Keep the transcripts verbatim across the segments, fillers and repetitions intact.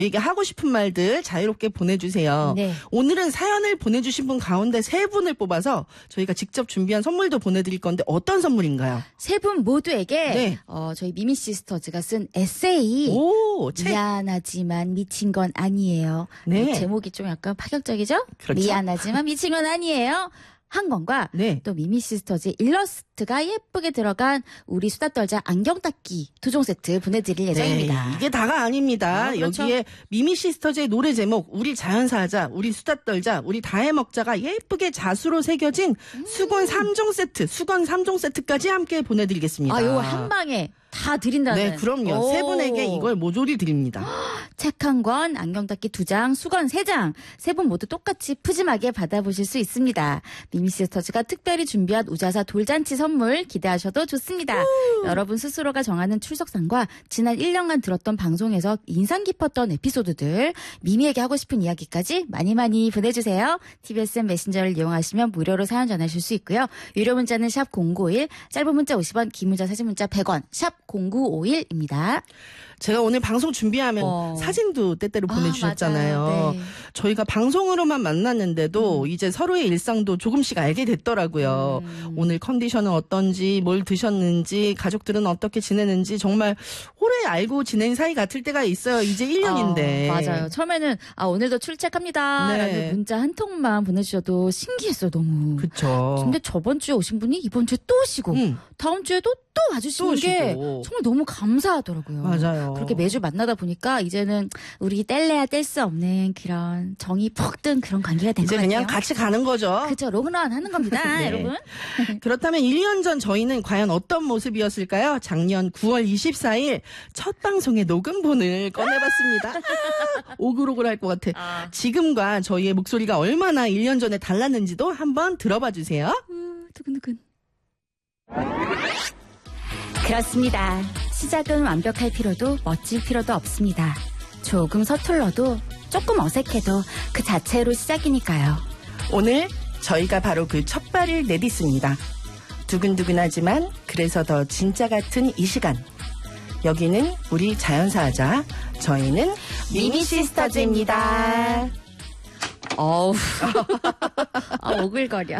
얘기 하고 싶은 말들 자유롭게 보내주세요. 네. 오늘은 사연을 보내주신 분 가운데 세 분을 뽑아서 저희가 직접 준비한 선물도 보내드릴 건데 어떤 선물인가요? 세 분 모두에게 네. 어, 저희 미미 시스터즈가 쓴 에세이 오, 책. 미안하지만 미친 건 아니에요. 네. 어, 제목이 좀 약간 파격적이죠? 그렇죠. 미안하지만 미친 건 아니에요. 한 권과 네. 또 미미 시스터즈 일러스트가 예쁘게 들어간 우리 수다 떨자 안경 닦기 두 종 세트 보내드릴 예정입니다. 네, 이게 다가 아닙니다. 아, 그렇죠. 여기에 미미 시스터즈의 노래 제목 우리 자연사하자 우리 수다 떨자 우리 다해먹자가 예쁘게 자수로 새겨진 음. 수건 삼 종 세트 수건 삼 종 세트까지 함께 보내드리겠습니다. 아, 요거 한 방에 다 드린다는. 네, 그럼요. 오. 세 분에게 이걸 모조리 드립니다. 책 한 권, 안경 닦기 두 장, 수건 세 장. 세 분 모두 똑같이 푸짐하게 받아보실 수 있습니다. 미미시스터즈가 특별히 준비한 우자사 돌잔치 선물 기대하셔도 좋습니다. 우. 여러분 스스로가 정하는 출석상과 지난 일 년간 들었던 방송에서 인상 깊었던 에피소드들, 미미에게 하고 싶은 이야기까지 많이 많이 보내주세요. 티비에스엠 메신저를 이용하시면 무료로 사연 전하실 수 있고요. 유료 문자는 샵 공구오일, 짧은 문자 오십 원, 긴 문자 사진 문자 백 원, 샵 공구오일입니다. 제가 오늘 방송 준비하면 어. 사진도 때때로 아, 보내주셨잖아요. 맞아요. 네. 저희가 방송으로만 만났는데도 음. 이제 서로의 일상도 조금씩 알게 됐더라고요. 음. 오늘 컨디션은 어떤지, 뭘 드셨는지, 가족들은 어떻게 지내는지 정말 오래 알고 지낸 사이 같을 때가 있어요. 이제 일 년인데. 어, 맞아요. 처음에는 아 오늘도 출첵합니다. 네. 라는 문자 한 통만 보내주셔도 신기했어요. 너무. 그쵸. 근데 저번 주에 오신 분이 이번 주에 또 오시고 음, 다음 주에도 또 와주시는 또 게 오시고. 정말 너무 감사하더라고요. 맞아요. 그렇게 매주 만나다 보니까 이제는 우리 뗄래야 뗄 수 없는 그런 정이 푹 든 그런 관계가 된 것 이제 같아요. 그냥 같이 가는 거죠. 그렇죠. 로그런 하는 겁니다. 네. 여러분. 그렇다면 일 년 전 저희는 과연 어떤 모습이었을까요? 작년 구월 이십사일 첫 방송의 녹음본을 꺼내봤습니다. 아, 오글오글 할 것 같아. 아. 지금과 저희의 목소리가 얼마나 일 년 전에 달랐는지도 한번 들어봐 주세요. 음, 두근두근. 그렇습니다. 시작은 완벽할 필요도 멋질 필요도 없습니다. 조금 서툴러도 조금 어색해도 그 자체로 시작이니까요. 오늘 저희가 바로 그 첫 발을 내딛습니다. 두근두근하지만 그래서 더 진짜 같은 이 시간. 여기는 우리 자연사하자. 저희는 미미시스터즈입니다. 어우. 아, 오글거려.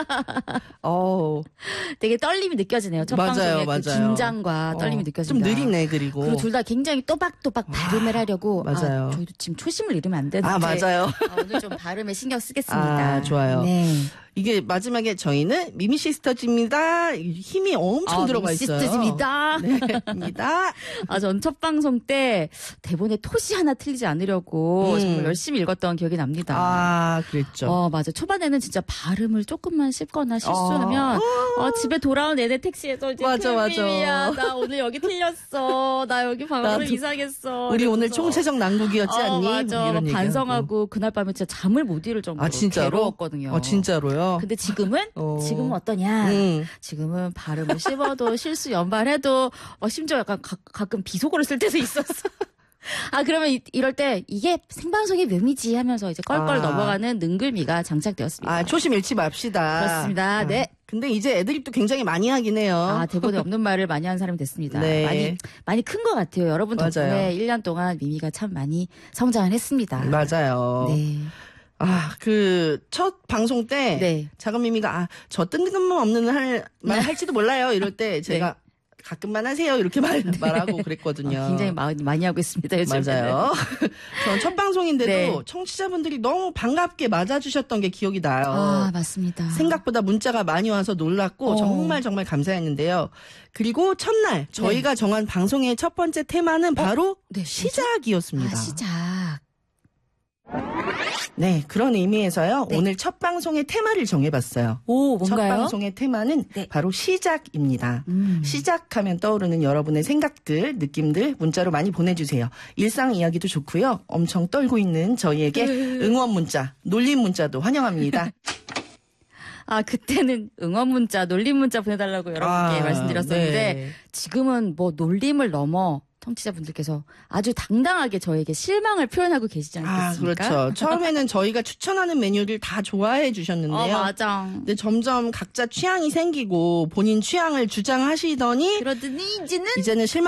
어우. 되게 떨림이 느껴지네요. 첫 맞아요, 방송에 그 맞아요. 긴장과 떨림이 어, 느껴집니다. 좀 느리네, 그리고. 그리고 둘 다 굉장히 또박또박 발음을 하려고. 맞아요. 아, 저희도 지금 초심을 잃으면 안 되는데. 아, 맞아요. 아, 오늘 좀 발음에 신경 쓰겠습니다. 아, 좋아요. 네. 이게 마지막에 저희는 미미시스터즈입니다. 힘이 엄청 아, 들어가 있어요. 시스터즈입니다. 네, 입니다. 아, 전 첫 방송 때 대본에 토시 하나 틀리지 않으려고 음. 정말 열심히 읽었던 기억이 납니다. 아, 그랬죠. 어, 맞아. 초반에는 진짜 발음을 조금만 씹거나 실수하면, 어. 어, 집에 돌아온 내내 택시에서 이제 맞아, 맞아. 큰일이야. 나 오늘 여기 틀렸어. 나 여기 발음 나도- 이상했어. 우리 오늘 이러면서. 총체적 난국이었지 어, 않니? 맞아. 이런 막 얘기하고. 반성하고 그날 밤에 진짜 잠을 못 이룰 정도로 아, 진짜로? 괴로웠거든요. 아, 진짜로요? 근데 지금은 어. 지금은 어떠냐? 음. 지금은 발음을 씹어도 실수 연발해도 어, 심지어 약간 가, 가끔 비속어를 쓸 때도 있었어. 아 그러면 이, 이럴 때 이게 생방송의 묘미지 하면서 이제 껄껄 아. 넘어가는 능글미가 장착되었습니다. 아, 초심 잃지 맙시다. 그렇습니다. 아, 네. 근데 이제 애드립도 굉장히 많이 하긴 해요. 아, 대본에 없는 말을 많이 하는 사람이 됐습니다. 네. 많이, 많이 큰 것 같아요. 여러분 덕분에 맞아요. 일 년 동안 미미가 참 많이 성장을 했습니다. 맞아요. 네. 아, 그, 첫 방송 때, 네. 작은 미미가, 아, 저 뜬금없는 할, 말 할지도 몰라요. 이럴 때 제가, 가끔만 하세요. 이렇게 말, 말하고 그랬거든요. 어, 굉장히 많이, 많이 하고 있습니다. 요즘에는. 맞아요. 전 첫 방송인데도 네. 청취자분들이 너무 반갑게 맞아주셨던 게 기억이 나요. 아, 맞습니다. 생각보다 문자가 많이 와서 놀랐고 어. 정말 정말 감사했는데요. 그리고 첫날 저희가 정한 방송의 첫 번째 테마는 바로 네, 시작이었습니다. 아, 시작. 네, 그런 의미에서요. 네. 오늘 첫 방송의 테마를 정해봤어요. 오, 첫 뭔가요? 방송의 테마는 네. 바로 시작입니다. 음. 시작하면 떠오르는 여러분의 생각들, 느낌들 문자로 많이 보내주세요. 일상 이야기도 좋고요. 엄청 떨고 있는 저희에게 응원 문자, 놀림 문자도 환영합니다. 아, 그때는 응원 문자, 놀림 문자 보내달라고 여러분께 아, 말씀드렸었는데 네. 지금은 뭐 놀림을 넘어 청취자분들께서 아주 당당하게 저에게 실망을 표현하고 계시지 아, 않겠습니까? 그렇죠. 처음에는 저희가 추천하는 메뉴를 다 좋아해 주셨는데요. 어, 맞아. 근데 점점 각자 취향이 생기고 본인 취향을 주장하시더니 그러더니 이제는 이제는 실망